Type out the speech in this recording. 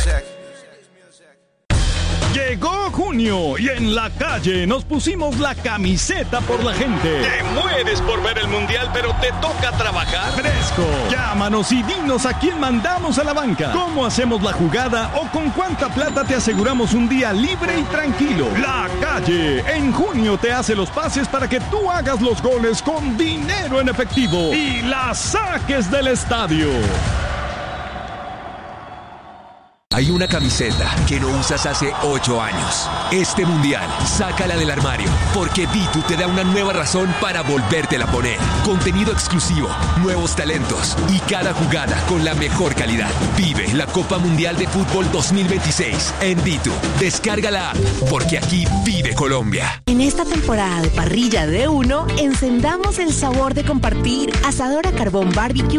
Llegó junio y en la calle nos pusimos la camiseta por la gente. Te mueres por ver el mundial, pero te toca trabajar. Fresco. Llámanos y dinos a quién mandamos a la banca, cómo hacemos la jugada o con cuánta plata te aseguramos un día libre y tranquilo. La calle en junio te hace los pases para que tú hagas los goles con dinero en efectivo y la saques del estadio. Hay una camiseta que no usas hace 8 años. Este mundial, sácala del armario, porque Vitu te da una nueva razón para volvértela a poner. Contenido exclusivo, nuevos talentos y cada jugada con la mejor calidad. Vive la Copa Mundial de Fútbol 2026 en Vitu. Descarga la app, porque aquí vive Colombia. En esta temporada de parrilla de uno, encendamos el sabor de compartir. Asador a carbón barbecue